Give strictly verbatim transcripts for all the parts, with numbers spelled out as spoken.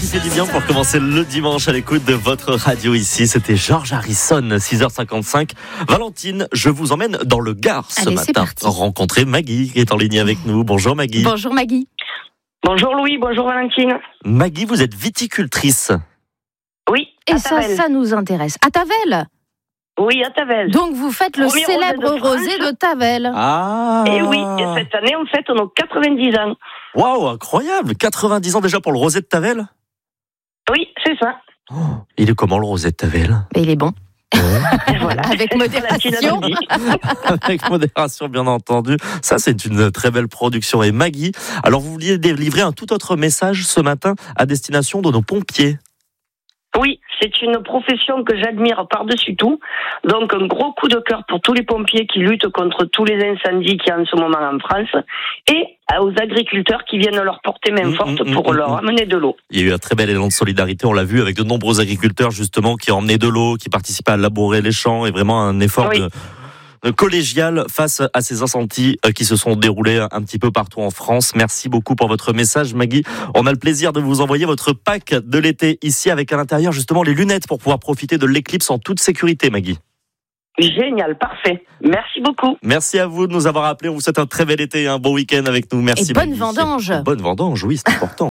fait du bien pour commencer le dimanche à l'écoute de votre radio ici. C'était George Harrison, six heures cinquante-cinq. Valentine, je vous emmène dans le Gard ce Allez, matin. Rencontrer Maggie qui est en ligne avec nous. Bonjour Maggie. Bonjour Maggie. Bonjour Louis, bonjour Valentine. Maggie, vous êtes viticultrice. Oui, Et à ça, Tavel. ça nous intéresse. À Tavel. Oui, à Tavel. Donc vous faites le Premier célèbre rosé de France. rosé de Tavel. Ah. Et oui, et cette année, on fête nos quatre-vingt-dix ans. Waouh, incroyable. quatre-vingt-dix ans déjà pour le rosé de Tavel. Oui, c'est ça. Oh, il est comment le rosé de Tavel? Mais il est bon. Et voilà. Avec modération. Valentine a tout dit. Avec modération, bien entendu. Ça, c'est une très belle production. Et Maggie, alors vous vouliez délivrer un tout autre message ce matin à destination de nos pompiers. Oui, c'est une profession que j'admire par-dessus tout. Donc, un gros coup de cœur pour tous les pompiers qui luttent contre tous les incendies qu'il y a en ce moment en France et aux agriculteurs qui viennent leur porter main Mmh, forte mmh, pour mmh, leur mmh. amener de l'eau. Il y a eu un très bel élan de solidarité, on l'a vu avec de nombreux agriculteurs justement qui ont emmené de l'eau, qui participaient à labourer les champs et vraiment un effort Oui. de, de collégial face à ces incendies qui se sont déroulés un petit peu partout en France. Merci beaucoup pour votre message Maggie. On a le plaisir de vous envoyer votre pack de l'été ici avec à l'intérieur justement les lunettes pour pouvoir profiter de l'éclipse en toute sécurité Maggie. Génial, parfait. Merci beaucoup. Merci à vous de nous avoir appelés. On vous souhaite un très bel été et un bon week-end avec nous. Merci Et bonne Maggie. vendange. Bonne vendange, oui, c'est important.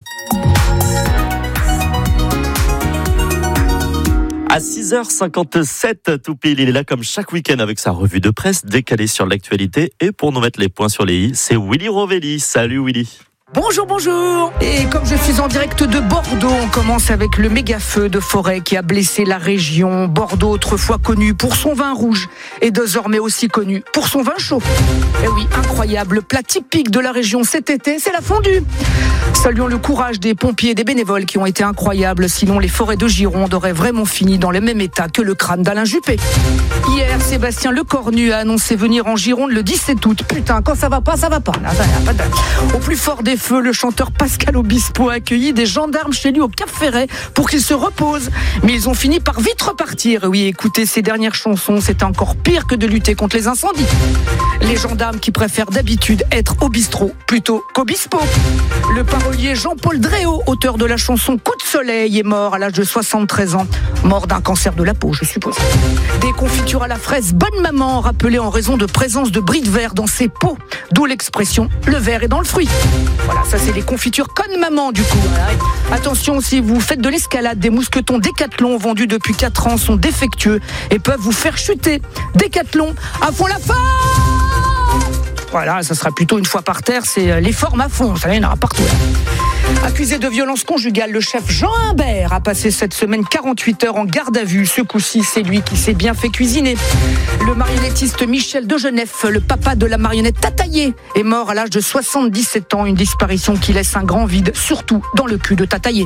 À six heures cinquante-sept, tout pile, il est là comme chaque week-end avec sa revue de presse décalée sur l'actualité. Et pour nous mettre les points sur les i, c'est Willy Rovelli. Salut Willy. Bonjour, bonjour. Et comme je suis en direct de Bordeaux, on commence avec le méga feu de forêt qui a blessé la région. Bordeaux, autrefois connu pour son vin rouge, est désormais aussi connu pour son vin chaud. Et oui, incroyable, le plat typique de la région cet été, c'est la fondue. Saluons le courage des pompiers et des bénévoles qui ont été incroyables, sinon les forêts de Gironde auraient vraiment fini dans le même état que le crâne d'Alain Juppé. Hier, Sébastien Lecornu a annoncé venir en Gironde le dix-sept août. Putain, quand ça va pas, ça va pas. Là, ça y a pas de... Au plus fort des feux, le chanteur Pascal Obispo a accueilli des gendarmes chez lui au Cap Ferret pour qu'il se repose. Mais ils ont fini par vite repartir. Oui, écoutez, ces dernières chansons, c'était encore pire que de lutter contre les incendies. Les gendarmes qui préfèrent d'habitude être au bistrot plutôt qu'Obispo. Le parolier Jean-Paul Dréau, auteur de la chanson Coup de soleil, est mort à l'âge de soixante-treize ans. Mort d'un cancer de la peau, je suppose. Des confitures à la fraise Bonne Maman, rappelées en raison de présence de bris de verre dans ses pots. D'où l'expression « le verre est dans le fruit ». Voilà, ça c'est les confitures Conne Maman du coup. Voilà. Attention, si vous faites de l'escalade, des mousquetons Décathlon vendus depuis quatre ans sont défectueux et peuvent vous faire chuter. Décathlon, à fond la forme. Voilà, ça sera plutôt une fois par terre, c'est les formes à fond, ça y en aura partout. Accusé de violence conjugale, le chef Jean Humbert a passé cette semaine quarante-huit heures en garde à vue. Ce coup-ci, c'est lui qui s'est bien fait cuisiner. Le marionnettiste Michel Degenef, le papa de la marionnette Tataillé, est mort à l'âge de soixante-dix-sept ans. Une disparition qui laisse un grand vide, surtout dans le cul de Tataillé.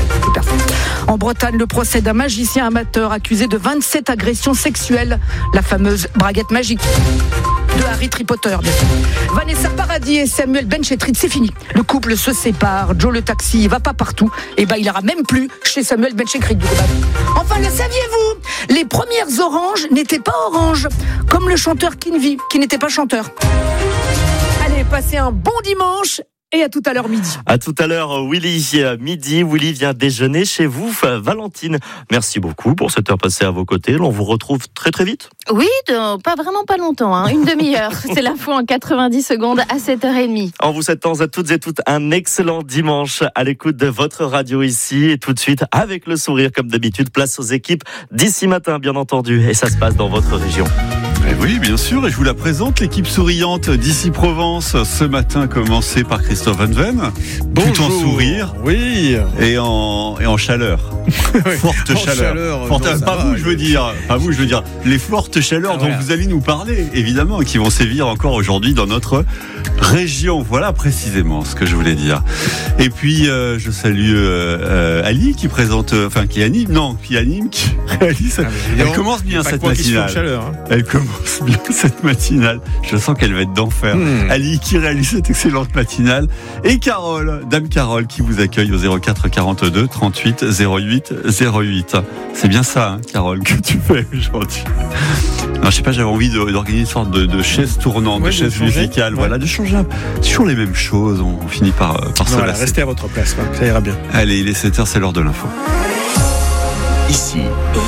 En Bretagne, le procès d'un magicien amateur accusé de vingt-sept agressions sexuelles, la fameuse braguette magique. De Harry Potter, bien sûr. Vanessa Paradis et Samuel Benchetrit, c'est fini. Le couple se sépare. Joe le taxi, il va pas partout. Et ben, il ira même plus chez Samuel Benchetrit. Enfin, le saviez-vous? Les premières oranges n'étaient pas oranges, comme le chanteur Kinvi, qui n'était pas chanteur. Allez, passez un bon dimanche. Et à tout à l'heure midi. À tout à l'heure, Willy. Midi, Willy vient déjeuner chez vous, Valentine. Merci beaucoup pour cette heure passée à vos côtés. On vous retrouve très très vite. Oui, de, pas vraiment pas longtemps, hein, une demi-heure. C'est l'info en quatre-vingt-dix secondes à sept heures trente. En vous souhaitant à toutes et toutes un excellent dimanche à l'écoute de votre radio ici. Et tout de suite, avec le sourire comme d'habitude, place aux équipes d'ici matin, bien entendu. Et ça se passe dans votre région. Et oui, bien sûr, et je vous la présente, l'équipe souriante d'ici Provence, ce matin commencée par Christophe Van Ven, tout en sourire, oui, et en et en chaleur, forte en chaleur, chaleur forte, non, pas va, vous, je veux dire, pas vous, je veux dire, les fortes chaleurs ah, dont voilà. vous allez nous parler, évidemment, qui vont sévir encore aujourd'hui dans notre région. Voilà précisément ce que je voulais dire. Et puis euh, je salue euh, euh, Ali qui présente, euh, enfin qui anime, non, qui anime, qui réalise. Ah, elle commence bien cette matinale. Chaleur, hein. Elle commence bien cette matinale. Je sens qu'elle va être d'enfer. Hmm. Ali qui réalise cette excellente matinale. Et Carole, Dame Carole qui vous accueille au zéro quatre quarante-deux trente-huit zéro huit zéro huit. C'est bien ça, hein, Carole, que tu fais aujourd'hui. Non, je sais pas, j'avais envie de, d'organiser une sorte de, de chaise tournante, ouais, de chaise changer, musicale, ouais. voilà, de changer interchangeable. Toujours les mêmes choses, on, on finit par, par se voilà, lasser. restez à votre place, hein, ça ira bien. Allez, il est sept heures, c'est l'heure de l'info. Ici,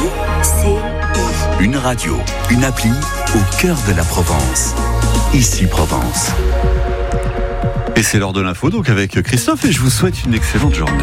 une radio, une appli au cœur de la Provence. Ici Provence. Et c'est l'heure de l'info, donc avec Christophe, et je vous souhaite une excellente journée.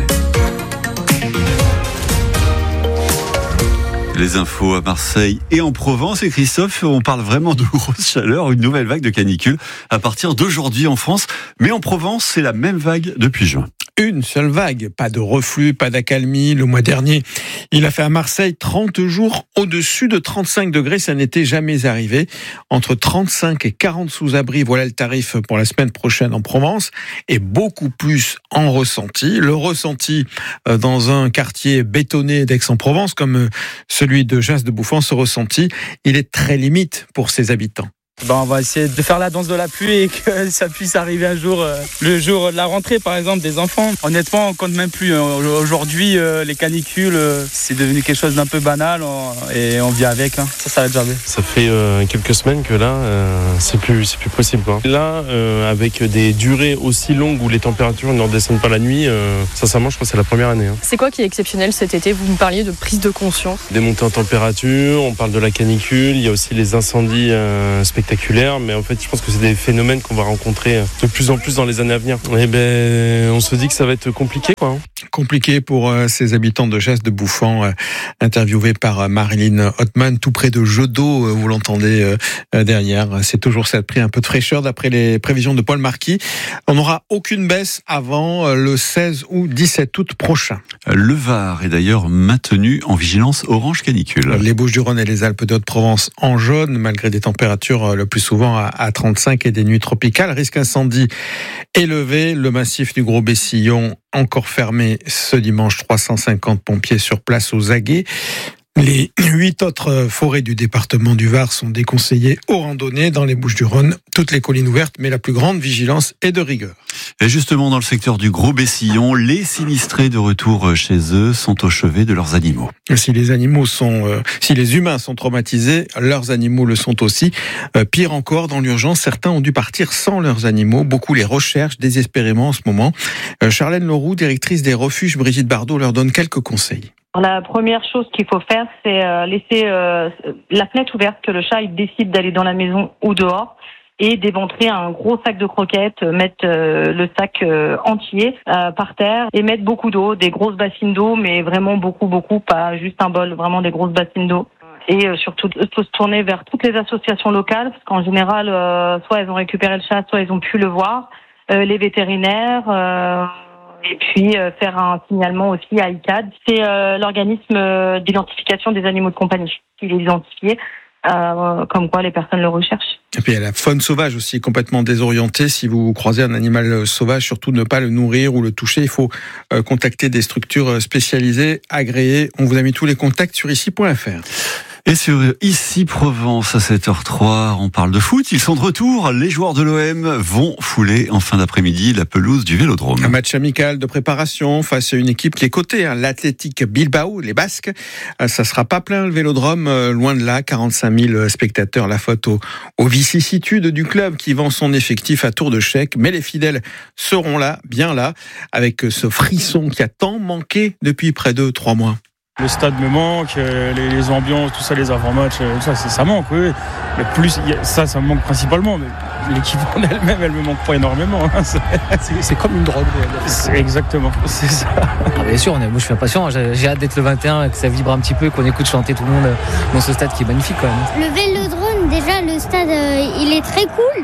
Les infos à Marseille et en Provence. Et Christophe, on parle vraiment de grosse chaleur, une nouvelle vague de canicule à partir d'aujourd'hui en France. Mais en Provence, c'est la même vague depuis juin. Une seule vague, pas de reflux, pas d'accalmie. Le mois dernier, il a fait à Marseille trente jours au-dessus de trente-cinq degrés. Ça n'était jamais arrivé. Entre trente-cinq et quarante sous-abris, voilà le tarif pour la semaine prochaine en Provence. Et beaucoup plus en ressenti. Le ressenti dans un quartier bétonné d'Aix-en-Provence, comme celui de Jas-de-Bouffan, ce ressenti, il est très limite pour ses habitants. Ben, on va essayer de faire la danse de la pluie et que ça puisse arriver un jour, euh, le jour de la rentrée par exemple des enfants. Honnêtement, on compte même plus. Aujourd'hui, euh, les canicules, euh, c'est devenu quelque chose d'un peu banal on, et on vit avec. Hein. Ça, ça va être jamais. Ça fait euh, quelques semaines que là, euh, c'est plus, c'est plus possible. Quoi. Là, euh, avec des durées aussi longues où les températures ne redescendent pas la nuit, euh, sincèrement, je crois que c'est la première année. Hein. C'est quoi qui est exceptionnel cet été ? Vous me parliez de prise de conscience. Des montées en température, on parle de la canicule, il y a aussi les incendies euh, spectaculaires. Mais en fait, je pense que c'est des phénomènes qu'on va rencontrer de plus en plus dans les années à venir. Et ben, on se dit que ça va être compliqué, quoi. Compliqué pour euh, ces habitants de Jas-de-Bouffan, euh, interviewés par euh, Marilyn Hotman, tout près de Jeudot, euh, vous l'entendez euh, derrière. C'est toujours ça, pris un peu de fraîcheur d'après les prévisions de Paul Marquis. On n'aura aucune baisse avant euh, le seize ou dix-sept août prochain. Le Var est d'ailleurs maintenu en vigilance orange canicule. Les Bouches-du-Rhône et les Alpes de Haute-Provence en jaune, malgré des températures le plus souvent à trente-cinq et des nuits tropicales. Risque incendie élevé. Le massif du Gros Bessillon encore fermé ce dimanche. trois cent cinquante pompiers sur place aux aguets. Les huit autres forêts du département du Var sont déconseillées aux randonnées dans les Bouches-du-Rhône. Toutes les collines ouvertes, mais la plus grande vigilance est de rigueur. Et justement, dans le secteur du Gros Bessillon, les sinistrés de retour chez eux sont au chevet de leurs animaux. Si les animaux sont, euh, si les humains sont traumatisés, leurs animaux le sont aussi. Euh, pire encore, dans l'urgence, certains ont dû partir sans leurs animaux. Beaucoup les recherchent désespérément en ce moment. Euh, Charlène Leroux, directrice des refuges Brigitte Bardot, leur donne quelques conseils. La première chose qu'il faut faire, c'est laisser la fenêtre ouverte, que le chat il décide d'aller dans la maison ou dehors, et d'éventrer un gros sac de croquettes, mettre le sac entier par terre et mettre beaucoup d'eau, des grosses bassines d'eau, mais vraiment beaucoup, beaucoup, pas juste un bol, vraiment des grosses bassines d'eau. Et surtout, il faut se tourner vers toutes les associations locales, parce qu'en général, soit elles ont récupéré le chat, soit ils ont pu le voir, les vétérinaires... Et puis euh, faire un signalement aussi à I C A D. C'est euh, l'organisme euh, d'identification des animaux de compagnie qui les identifie, euh, comme quoi les personnes le recherchent. Et puis il y a la faune sauvage aussi, complètement désorientée. Si vous croisez un animal sauvage, surtout ne pas le nourrir ou le toucher. Il faut euh, contacter des structures spécialisées, agréées. On vous a mis tous les contacts sur ici point f r. Et sur Ici Provence à sept heures trois, on parle de foot. Ils sont de retour. Les joueurs de l'O M vont fouler en fin d'après-midi la pelouse du Vélodrome. Un match amical de préparation face à une équipe qui est cotée, hein, l'Athletic Bilbao, les Basques. Ça sera pas plein le Vélodrome, loin de là, quarante-cinq mille spectateurs. La faute aux, aux vicissitudes du club qui vend son effectif à tour de chèque. Mais les fidèles seront là, bien là, avec ce frisson qui a tant manqué depuis près de trois mois. Le stade me manque, les, les ambiances, tout ça, les avant-matchs, tout ça, ça manque, oui. Mais plus, ça, ça me manque principalement. Mais l'équipe en elle-même, elle me manque pas énormément. C'est, c'est comme une drogue. C'est exactement, c'est ça. Ah, bien sûr, on est, moi je suis impatient. J'ai, j'ai hâte d'être le vingt et un, que ça vibre un petit peu, qu'on écoute chanter tout le monde dans ce stade qui est magnifique quand même. Le Vélodrome, déjà, le stade, euh, il est très cool.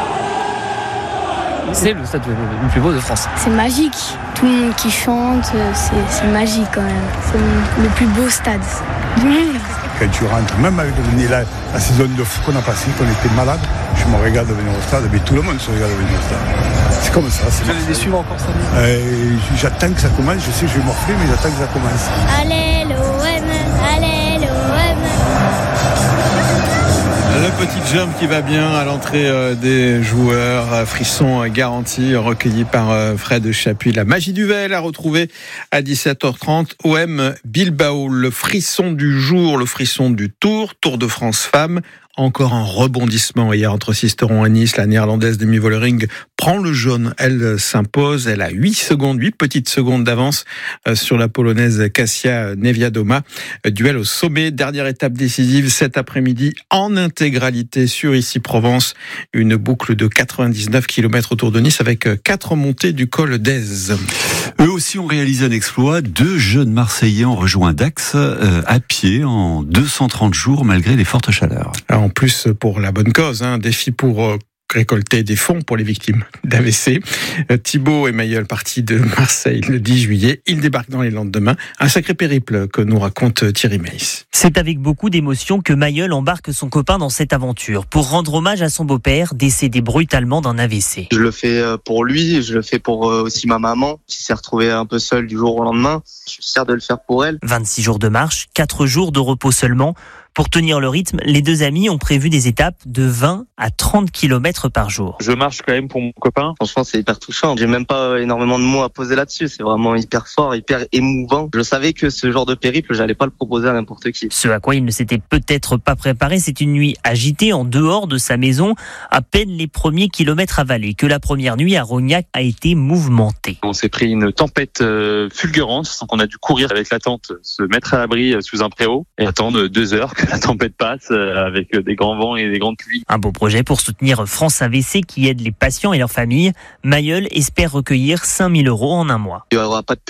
C'est le stade le plus beau de France. C'est magique. Tout le monde qui chante, c'est, c'est magique quand même. C'est le plus beau stade du monde. Quand tu rentres, même avec la, la saison de foot qu'on a passée, qu'on était malade, je me regarde venir au stade, mais tout le monde se regarde venir au stade. C'est comme ça. C'est vous allez les suivre encore ça euh, J'attends que ça commence, je sais que je vais morfler, mais j'attends que ça commence. Allez l'O M, allez l'O M. Le petit jump qui va bien à l'entrée des joueurs, frisson garanti, recueilli par Fred Chapuis. La magie du Vel à retrouver à dix-sept heures trente. O M Bilbao, le frisson du jour, le frisson du Tour, Tour de France Femmes. Encore un rebondissement hier entre Sisteron et Nice. La néerlandaise Demi Vollering prend le jaune. Elle s'impose. Elle a huit secondes, huit petites secondes d'avance sur la polonaise Kasia Niewiadoma. Duel au sommet. Dernière étape décisive cet après-midi en intégralité sur Issy Provence. Une boucle de quatre-vingt-dix-neuf kilomètres autour de Nice avec quatre montées du col d'Aise. Eux aussi ont réalisé un exploit. Deux jeunes Marseillais ont rejoint Dax euh, à pied en deux cent trente jours malgré les fortes chaleurs. En plus, pour la bonne cause, un défi pour euh, récolter des fonds pour les victimes d'A V C. Euh, Thibaut et Mailleul, partis de Marseille le dix juillet, ils débarquent dans les Landes demain. Un sacré périple que nous raconte Thierry Meis. C'est avec beaucoup d'émotion que Mailleul embarque son copain dans cette aventure pour rendre hommage à son beau-père, décédé brutalement d'un A V C. Je le fais pour lui, je le fais pour aussi ma maman, qui s'est retrouvée un peu seule du jour au lendemain. Je suis fier de le faire pour elle. vingt-six jours de marche, quatre jours de repos seulement. Pour tenir le rythme, les deux amis ont prévu des étapes de vingt à trente kilomètres par jour. Je marche quand même pour mon copain. Franchement, c'est hyper touchant. J'ai même pas énormément de mots à poser là-dessus. C'est vraiment hyper fort, hyper émouvant. Je savais que ce genre de périple, j'allais pas le proposer à n'importe qui. Ce à quoi il ne s'était peut-être pas préparé, c'est une nuit agitée en dehors de sa maison, à peine les premiers kilomètres avalés, que la première nuit à Rognac a été mouvementée. On s'est pris une tempête euh, fulgurante, donc on a dû courir avec la tente, se mettre à l'abri sous un préau et attendre deux heures que la tempête passe avec des grands vents et des grandes pluies. Un beau projet pour soutenir France A V C qui aide les patients et leurs familles. Mailleul espère recueillir cinq mille euros en un mois. Il n'y aura pas de